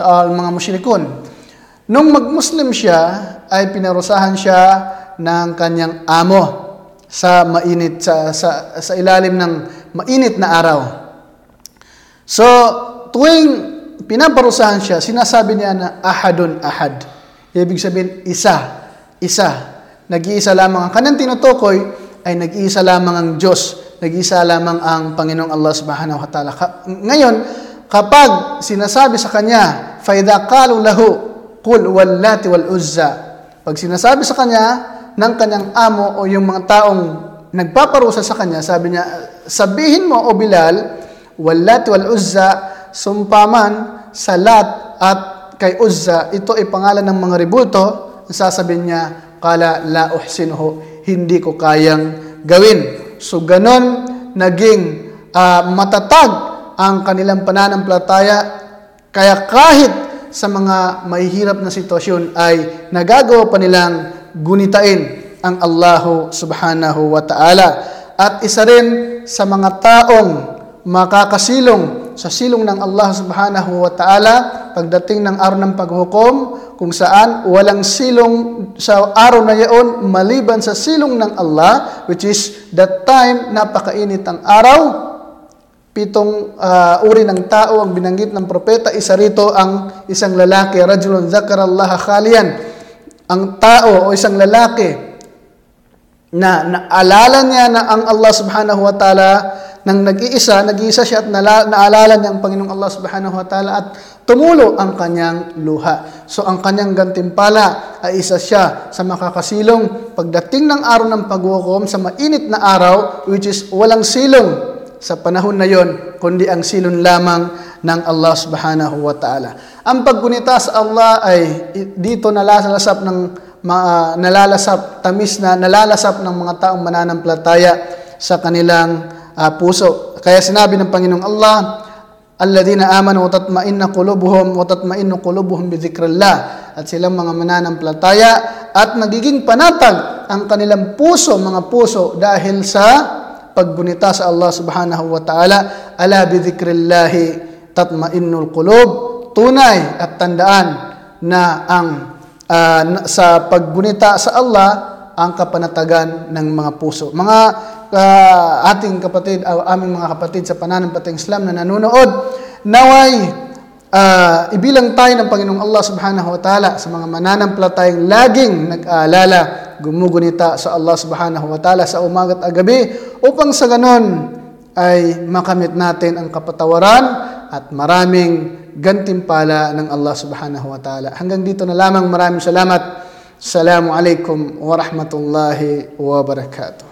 sa mga musyrikun. Nung mag-Muslim siya, ay pinarusahan siya ng kanyang amo sa mainit sa ilalim ng mainit na araw. So, tuwing pinaparusahan siya, sinasabi niya na ahadun ahad. Ibig sabihin, isa. Nag-iisa lamang ang kanyang tinutukoy ay nag-iisa lamang ang Diyos. Nag-iisa lamang ang Panginoong Allah subhanahu wa ta'ala. Ngayon, kapag sinasabi sa kanya, فَإِذَا قَالُوا لَهُ قُلْ وَاللَّاتِ وَالْعُزَّى, pag sinasabi sa kanya ng kanyang amo o yung mga taong nagpaparusa sa kanya, sabi niya, sabihin mo o Bilal, وَاللَّاتِ وَالْعُزَّى, sumpaman sa Lat at kay Uzza, ito ay pangalan ng mga ributo, sasabihin niya, qala la uhsinuhu, hindi ko kayang gawin. So ganon naging matatag ang kanilang pananampalataya, kaya kahit sa mga mahihirap na sitwasyon ay nagagawa pa nilang gunitain ang Allah subhanahu wa ta'ala. At isa rin sa mga taong makakasilong sa silong ng Allah subhanahu wa ta'ala pagdating ng araw ng paghukom, kung saan walang silong sa araw na yaon maliban sa silong ng Allah, which is that time napakainit ang araw. 7 uri ng tao ang binanggit ng propeta, isa rito ang isang lalaki, rajulun zakarallaha khaliyan, ang tao o isang lalaki na naalala niya na ang Allah subhanahu wa ta'ala nang nag-iisa siya at naalala niya ang Panginoong Allah subhanahu wa ta'ala at tumulo ang kanyang luha. So ang kanyang gantimpala ay isa siya sa makakasilong pagdating ng araw ng paghukom sa mainit na araw, which is walang silong sa panahon na yon kundi ang silong lamang ng Allah subhanahu wa ta'ala. Ang paggunita sa Allah ay dito nalalasap tamis na nalalasap ng mga taong mananampalataya sa kanilang puso. Kaya sinabi ng Panginoong Allah, alladhina amanu wa tatma'innu qulubuhum bi dzikrillah, at silang mga mananampalataya at nagiging panatag ang kanilang puso, mga puso, dahil sa paggunita sa Allah subhanahu wa ta'ala. Ala bi dzikrillah tatma'innul qulub, tunay at tandaan na ang sa paggunita sa Allah ang kapanatagan ng mga puso. Mga ating kapatid, aming mga kapatid sa pananampalatayang Islam na nanonood, naway ibilang tayo ng Panginoong Allah subhanahu wa ta'ala sa mga mananampalatayang laging nag-aalala, gumugunita sa Allah subhanahu wa ta'ala sa umaga at gabi, upang sa ganon ay makamit natin ang kapatawaran at maraming gantimpala ng Allah subhanahu wa ta'ala. Hanggang dito na lamang, maraming salamat. Assalamu alaikum wa rahmatullahi wa barakatuh.